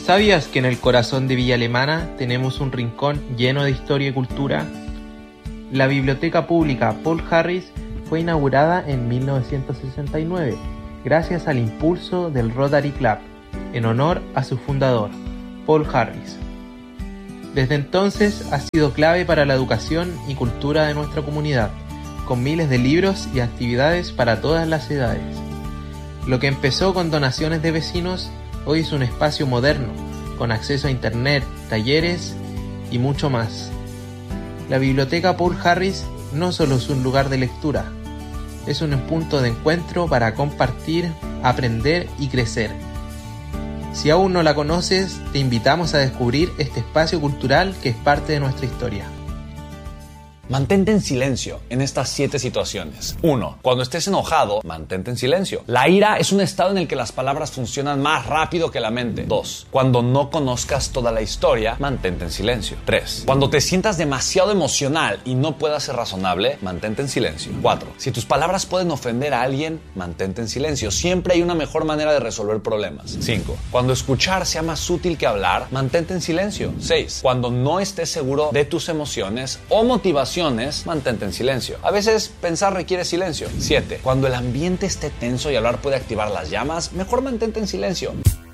¿Sabías que en el corazón de Villa Alemana tenemos un rincón lleno de historia y cultura? La Biblioteca Pública Paul Harris fue inaugurada en 1969 gracias al impulso del Rotary Club, en honor a su fundador, Paul Harris. Desde entonces ha sido clave para la educación y cultura de nuestra comunidad, con miles de libros y actividades para todas las edades. Lo que empezó con donaciones de vecinos, hoy es un espacio moderno, con acceso a internet, talleres y mucho más. La Biblioteca Paul Harris no solo es un lugar de lectura, es un punto de encuentro para compartir, aprender y crecer. Si aún no la conoces, te invitamos a descubrir este espacio cultural que es parte de nuestra historia. Mantente en silencio en estas 7 situaciones. 1. Cuando estés enojado, mantente en silencio. La ira es un estado en el que las palabras funcionan más rápido que la mente. 2. Cuando no conozcas toda la historia, mantente en silencio. 3. Cuando te sientas demasiado emocional y no puedas ser razonable, mantente en silencio. 4. Si tus palabras pueden ofender a alguien, mantente en silencio. Siempre hay una mejor manera de resolver problemas. 5. Cuando escuchar sea más útil que hablar, mantente en silencio. 6. Cuando no estés seguro de tus emociones o motivación, mantente en silencio. A veces pensar requiere silencio. 7. Cuando el ambiente esté tenso y hablar puede activar las llamas, mejor mantente en silencio.